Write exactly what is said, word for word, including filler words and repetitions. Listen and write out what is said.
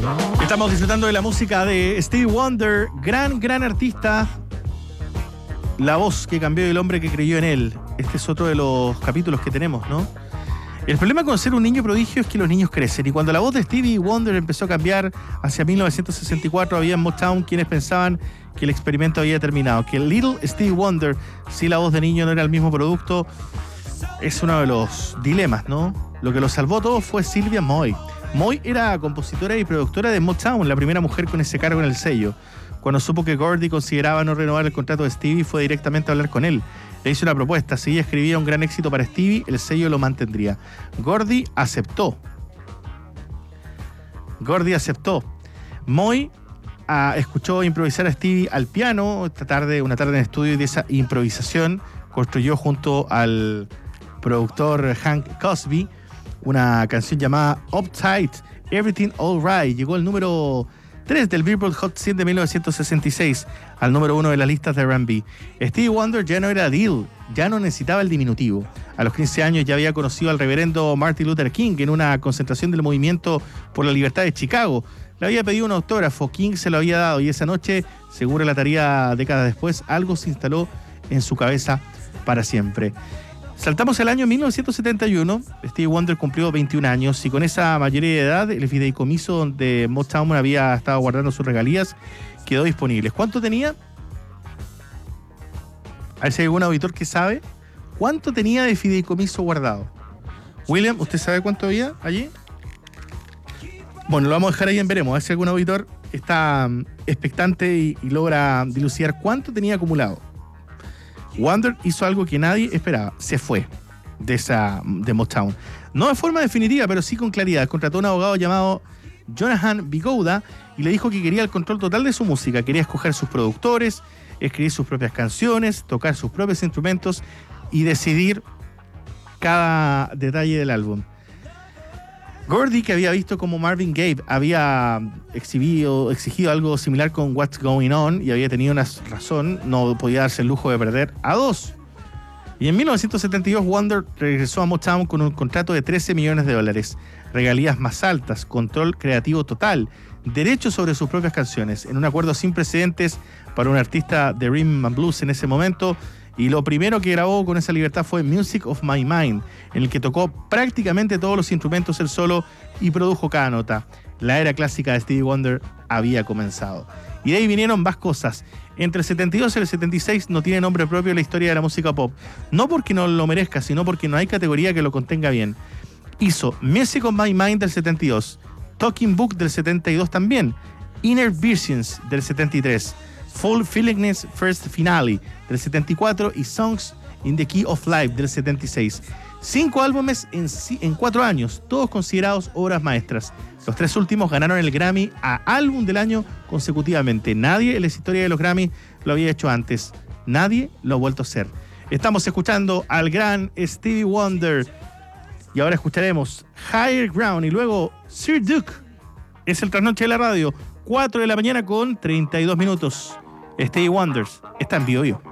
Estamos disfrutando de la música de Stevie Wonder, gran, gran artista. La voz que cambió y el hombre que creyó en él. Este es otro de los capítulos que tenemos, ¿no? El problema con ser un niño prodigio es que los niños crecen. Y cuando la voz de Stevie Wonder empezó a cambiar hacia mil novecientos sesenta y cuatro, había en Motown quienes pensaban que el experimento había terminado. Que el Little Stevie Wonder, si la voz de niño no era el mismo producto, es uno de los dilemas, ¿no? Lo que lo salvó todo fue Sylvia Moy. Moy era compositora y productora de Motown, la primera mujer con ese cargo en el sello. Cuando supo que Gordy consideraba no renovar el contrato de Stevie, fue directamente a hablar con él. Le hizo una propuesta. Si ella escribía un gran éxito para Stevie, el sello lo mantendría. Gordy aceptó. Gordy aceptó. Moy ah, escuchó improvisar a Stevie al piano. Esta tarde, una tarde en estudio, y de esa improvisación construyó junto al productor Hank Cosby una canción llamada Uptight, Everything Alright. Llegó al número tres del Billboard Hot cien de mil novecientos sesenta y seis, al número uno de las listas de R and B. Stevie Wonder ya no era Deal, ya no necesitaba el diminutivo. A los quince años ya había conocido al reverendo Martin Luther King en una concentración del movimiento por la libertad de Chicago. Le había pedido un autógrafo, King se lo había dado, y esa noche, seguro la tarea décadas después, algo se instaló en su cabeza para siempre. Saltamos al año mil novecientos setenta y uno, Stevie Wonder cumplió veintiún años y con esa mayoría de edad el fideicomiso donde Motown había estado guardando sus regalías quedó disponible. ¿Cuánto tenía? A ver si hay algún auditor que sabe. ¿Cuánto tenía de fideicomiso guardado? William, ¿usted sabe cuánto había allí? Bueno, lo vamos a dejar ahí en veremos. A ver si algún auditor está expectante y, y logra dilucidar cuánto tenía acumulado. Wonder hizo algo que nadie esperaba. Se fue de, esa, de Motown. No de forma definitiva, pero sí con claridad. Contrató a un abogado llamado Jonathan Bigouda y le dijo que quería el control total de su música. Quería escoger sus productores, escribir sus propias canciones, tocar sus propios instrumentos y decidir cada detalle del álbum. Gordy, que había visto como Marvin Gaye había exhibido, exigido algo similar con What's Going On y había tenido una razón, no podía darse el lujo de perder a dos. Y en mil novecientos setenta y dos Wonder regresó a Motown con un contrato de trece millones de dólares, regalías más altas, control creativo total, derechos sobre sus propias canciones, en un acuerdo sin precedentes para un artista de rhythm and blues en ese momento. Y lo primero que grabó con esa libertad fue Music of My Mind, en el que tocó prácticamente todos los instrumentos él solo y produjo cada nota. La era clásica de Stevie Wonder había comenzado. Y de ahí vinieron más cosas. Entre el setenta y dos y el setenta y seis no tiene nombre propio la historia de la música pop. No porque no lo merezca, sino porque no hay categoría que lo contenga bien. Hizo Music of My Mind del setenta y dos, Talking Book del setenta y dos también, Inner Visions del setenta y tres, Full Feelingness First Finale del setenta y cuatro y Songs in the Key of Life del setenta y seis. Cinco álbumes en, en cuatro años, todos considerados obras maestras. Los tres últimos ganaron el Grammy a Álbum del Año consecutivamente. Nadie en la historia de los Grammy lo había hecho antes. Nadie lo ha vuelto a hacer. Estamos escuchando al gran Stevie Wonder. Y ahora escucharemos Higher Ground y luego Sir Duke. Es el trasnoche de la radio. cuatro de la mañana con treinta y dos minutos. Stevie Wonders está en Bio Bio.